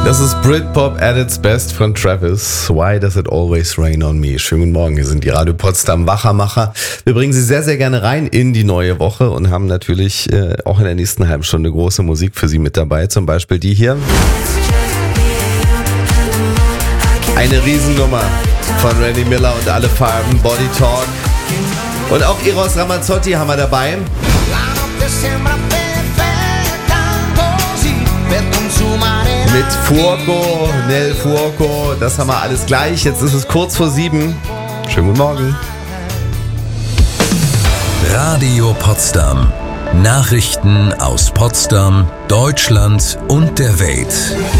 Das ist Britpop at its best von Travis. Why does it always rain on me? Schönen guten Morgen, hier sind die Radio Potsdam Wachermacher. Wir bringen Sie sehr, sehr gerne rein in die neue Woche und haben natürlich auch in der nächsten halben Stunde große Musik für Sie mit dabei. Zum Beispiel die hier. Eine Riesennummer von Randy Miller und alle Farben, Body Talk. Und auch Eros Ramazzotti haben wir dabei. Mit Fuoco, Nel Fuoco, das haben wir alles gleich. Jetzt ist es kurz vor 7. Schönen guten Morgen. Radio Potsdam. Nachrichten aus Potsdam, Deutschland und der Welt.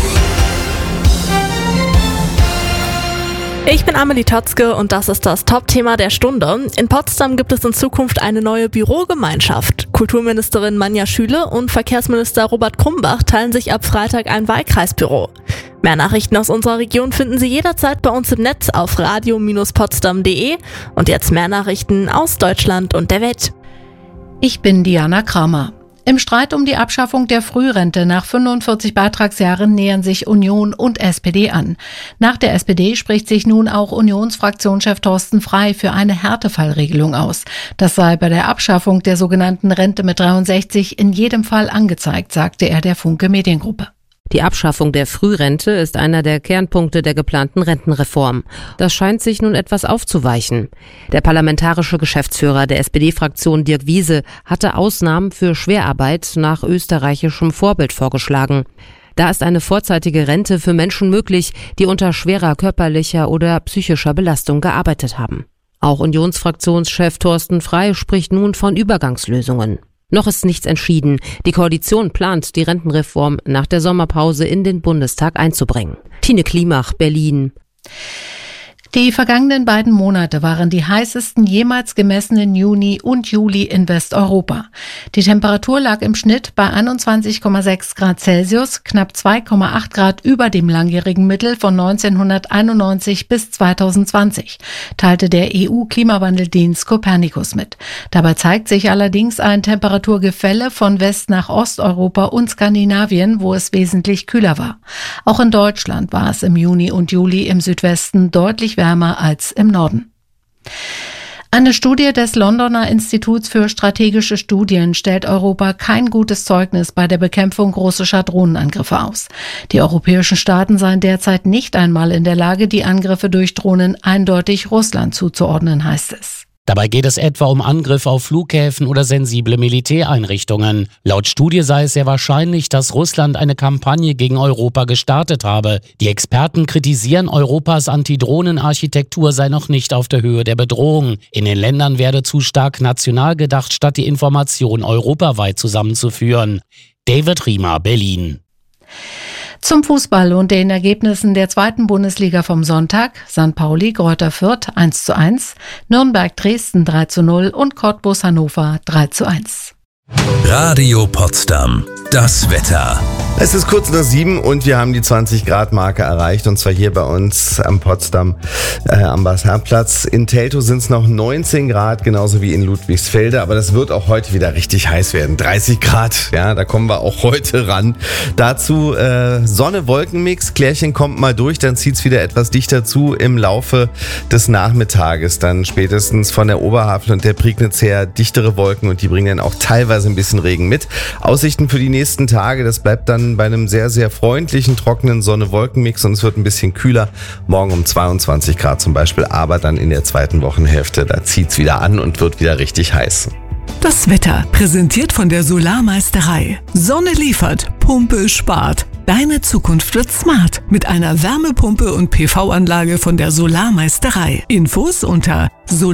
Ich bin Amelie Totzke und das ist das Top-Thema der Stunde. In Potsdam gibt es in Zukunft eine neue Bürogemeinschaft. Kulturministerin Manja Schüle und Verkehrsminister Robert Krumbach teilen sich ab Freitag ein Wahlkreisbüro. Mehr Nachrichten aus unserer Region finden Sie jederzeit bei uns im Netz auf radio-potsdam.de. Und jetzt mehr Nachrichten aus Deutschland und der Welt. Ich bin Diana Kramer. Im Streit um die Abschaffung der Frührente nach 45 Beitragsjahren nähern sich Union und SPD an. Nach der SPD spricht sich nun auch Unionsfraktionschef Thorsten Frey für eine Härtefallregelung aus. Das sei bei der Abschaffung der sogenannten Rente mit 63 in jedem Fall angezeigt, sagte er der Funke Mediengruppe. Die Abschaffung der Frührente ist einer der Kernpunkte der geplanten Rentenreform. Das scheint sich nun etwas aufzuweichen. Der parlamentarische Geschäftsführer der SPD-Fraktion Dirk Wiese hatte Ausnahmen für Schwerarbeit nach österreichischem Vorbild vorgeschlagen. Da ist eine vorzeitige Rente für Menschen möglich, die unter schwerer körperlicher oder psychischer Belastung gearbeitet haben. Auch Unionsfraktionschef Thorsten Frey spricht nun von Übergangslösungen. Noch ist nichts entschieden. Die Koalition plant, die Rentenreform nach der Sommerpause in den Bundestag einzubringen. Tine Klimach, Berlin. Die vergangenen beiden Monate waren die heißesten jemals gemessenen Juni und Juli in Westeuropa. Die Temperatur lag im Schnitt bei 21,6 Grad Celsius, knapp 2,8 Grad über dem langjährigen Mittel von 1991 bis 2020, teilte der EU-Klimawandeldienst Copernicus mit. Dabei zeigt sich allerdings ein Temperaturgefälle von West nach Osteuropa und Skandinavien, wo es wesentlich kühler war. Auch in Deutschland war es im Juni und Juli im Südwesten deutlich wärmer als im Norden. Eine Studie des Londoner Instituts für strategische Studien stellt Europa kein gutes Zeugnis bei der Bekämpfung russischer Drohnenangriffe aus. Die europäischen Staaten seien derzeit nicht einmal in der Lage, die Angriffe durch Drohnen eindeutig Russland zuzuordnen, heißt es. Dabei geht es etwa um Angriffe auf Flughäfen oder sensible Militäreinrichtungen. Laut Studie sei es sehr wahrscheinlich, dass Russland eine Kampagne gegen Europa gestartet habe. Die Experten kritisieren, Europas Antidrohnenarchitektur sei noch nicht auf der Höhe der Bedrohung. In den Ländern werde zu stark national gedacht, statt die Information europaweit zusammenzuführen. David Riemer, Berlin. Zum Fußball und den Ergebnissen der zweiten Bundesliga vom Sonntag: St. Pauli, Greuther Fürth 1:1, Nürnberg Dresden 3:0 und Cottbus Hannover 3:1. Radio Potsdam. Das Wetter. Es ist kurz nach 7 und wir haben die 20-Grad-Marke erreicht, und zwar hier bei uns am Potsdam am Basarplatz. In Teltow sind es noch 19 Grad, genauso wie in Ludwigsfelde, aber das wird auch heute wieder richtig heiß werden. 30 Grad, ja, da kommen wir auch heute ran. Dazu Sonne-Wolken-Mix, Klärchen kommt mal durch, dann zieht es wieder etwas dichter zu im Laufe des Nachmittages. Dann spätestens von der Oberhavel und der Prignitz her dichtere Wolken, und die bringen dann auch teilweise ein bisschen Regen mit. Aussichten für die nächsten Tage, das bleibt dann bei einem sehr, sehr freundlichen, trockenen Sonne-Wolken-Mix, und es wird ein bisschen kühler. Morgen um 22 Grad zum Beispiel, aber dann in der zweiten Wochenhälfte, da zieht's wieder an und wird wieder richtig heiß. Das Wetter, präsentiert von der Solarmeisterei. Sonne liefert, Pumpe spart. Deine Zukunft wird smart mit einer Wärmepumpe und PV-Anlage von der Solarmeisterei. Infos unter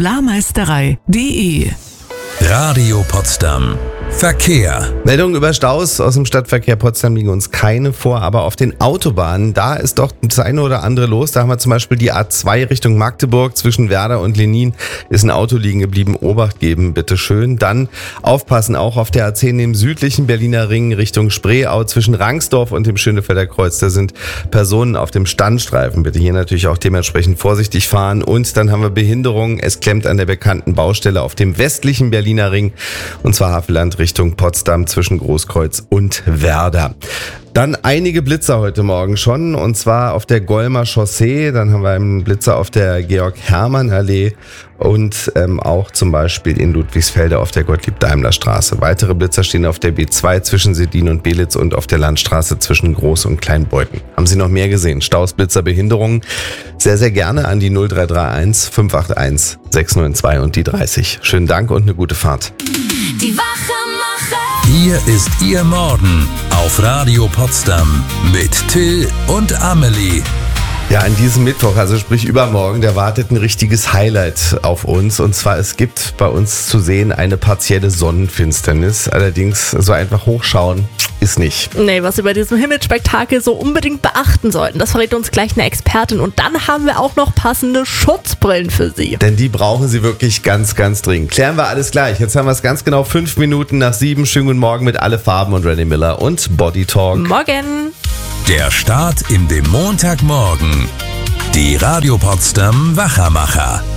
solarmeisterei.de. Radio Potsdam. Verkehr. Meldungen über Staus aus dem Stadtverkehr Potsdam liegen uns keine vor, aber auf den Autobahnen, da ist doch das eine oder andere los. Da haben wir zum Beispiel die A2 Richtung Magdeburg, zwischen Werder und Lenin ist ein Auto liegen geblieben. Obacht geben, bitteschön. Dann aufpassen auch auf der A10 im südlichen Berliner Ring Richtung Spreeau zwischen Rangsdorf und dem Schönefelder Kreuz. Da sind Personen auf dem Standstreifen. Bitte hier natürlich auch dementsprechend vorsichtig fahren. Und dann haben wir Behinderungen. Es klemmt an der bekannten Baustelle auf dem westlichen Berliner Ring, und zwar Havelland Richtung Richtung Potsdam zwischen Großkreuz und Werder. Dann einige Blitzer heute Morgen schon, und zwar auf der Golmer Chaussee. Dann haben wir einen Blitzer auf der Georg-Hermann-Allee und auch zum Beispiel in Ludwigsfelde auf der Gottlieb-Daimler-Straße. Weitere Blitzer stehen auf der B2 zwischen Sedin und Belitz und auf der Landstraße zwischen Groß- und Kleinbeuthen. Haben Sie noch mehr gesehen? Staus, Blitzer, Behinderungen? Sehr, sehr gerne an die 0331 581 692 und die 30. Schönen Dank und eine gute Fahrt. Die Wachmacher. Hier ist Ihr Morgen auf Radio Potsdam mit Till und Amelie. Ja, an diesem Mittwoch, also sprich übermorgen, da wartet ein richtiges Highlight auf uns. Und zwar, es gibt bei uns zu sehen eine partielle Sonnenfinsternis. Allerdings so einfach hochschauen ist nicht. Nee, was wir bei diesem Himmelsspektakel so unbedingt beachten sollten, das verrät uns gleich eine Expertin. Und dann haben wir auch noch passende Schutzbrillen für Sie. Denn die brauchen Sie wirklich ganz, ganz dringend. Klären wir alles gleich. Jetzt haben wir es ganz genau 5 Minuten nach 7. Schönen guten Morgen mit Alle Farben und Randy Miller und Body Talk. Morgen. Der Start in den Montagmorgen. Die Radio Potsdam Wachermacher.